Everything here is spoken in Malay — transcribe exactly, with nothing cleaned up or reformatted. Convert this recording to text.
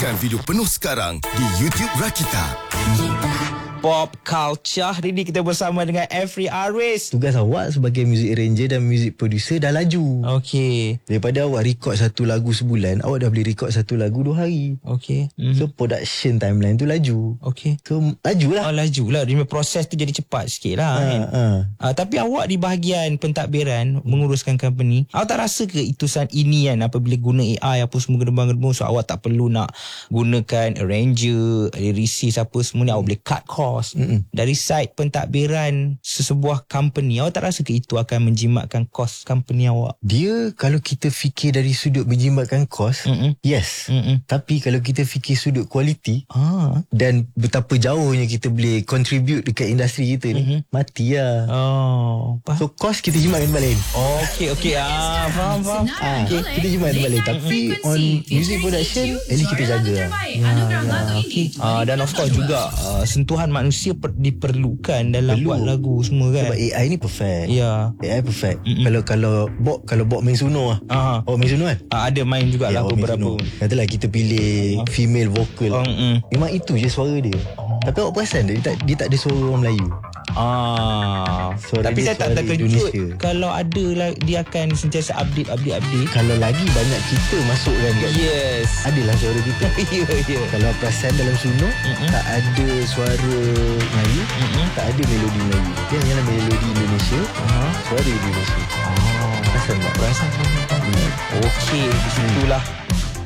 Saksikan video penuh sekarang di YouTube Rakita. Pop Culture. Hari ni kita bersama dengan Every Arwis. Tugas awak sebagai music arranger dan music producer dah laju. Okey. Daripada awak record satu lagu sebulan, awak dah boleh record satu lagu dua hari. Okey. Mm-hmm. So production timeline tu laju. Okey. So laju lah. Oh, laju lah. Dia punya proses tu jadi cepat sikit lah. Ha, kan? ha. Uh, tapi awak di bahagian pentadbiran menguruskan company, awak tak rasa ke itu saat ini kan, apabila guna A I apa semua gedebang-gedebang, so awak tak perlu nak gunakan arranger, lyricist apa semua ni, awak boleh cut cost. Mm-mm. Dari side pentadbiran sesebuah company, awak tak rasa ke itu akan menjimatkan kos company awak? Dia kalau kita fikir dari sudut menjimatkan kos, Mm-mm. yes. Mm-mm. Tapi kalau kita fikir sudut kualiti Ah. dan betapa jauhnya kita boleh contribute dekat industri kita ni, Mm-hmm. mati lah. Oh, faham. So kos kita jimatkan tempat lain. Okey, okey. Ah, faham, faham. Ah, okay, kita jimatkan tempat lain. Tapi on music production, at least kita jaga lah. Ya, ya, okey. Ah, dan of course juga uh, sentuhan manusia per, diperlukan dalam Perlu. buat lagu semua kan. Sebab A I ni perfect. Ya. A I perfect. Mm-mm. Kalau kalau bot kalau bot main Suno lah. Ah. Oh main Suno kan? Ah, ada main juga Ya, lagu awak main berapa. Suno. Katalah kita pilih female vocal. Oh, mm. Memang itu je suara dia. Tapi awak perasan dia, dia tak, dia tak ada suara orang Melayu. Ah. Suara Tapi dia saya tak suara terkejut Indonesia. kalau ada lah, dia akan sentiasa update update update. Kalau lagi banyak kita masukkan kat Yes. adalah suara kita. Ya, ya. Kalau perasan dalam Suno, Mm-mm. tak ada suara Melayu, Mm-mm. tak ada melodi Melayu. Dia hanyalah melodi Indonesia, Ah. suara Indonesia. Oh. Perasan tak? Perasan. Hmm. Okey, di situlah